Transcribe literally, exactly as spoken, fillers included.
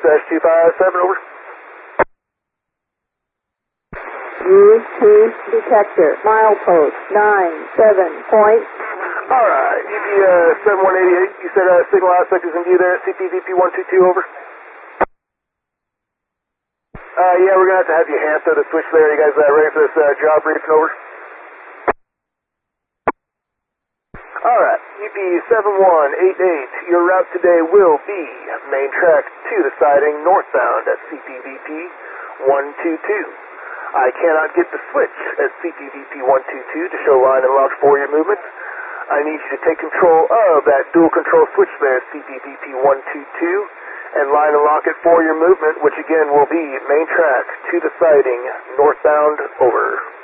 dash two five seven, over. U T detector, milepost nine seven point. Alright, U P uh, seven one eight eight, you said uh, signal aspect is in view there at C P V P one two two, over. Uh, yeah, we're going to have to have you hand throw the switch there. You guys uh, ready for this uh, job briefing, over? Alright, U P seven one eight eight, your route today will be main track to the siding northbound at C P V P one two two. I cannot get the switch at C P V P one two two to show line and lock for your movement. I need you to take control of that dual control switch there, C P V P one two two, and line and lock it for your movement, which again will be main track to the siding northbound, over.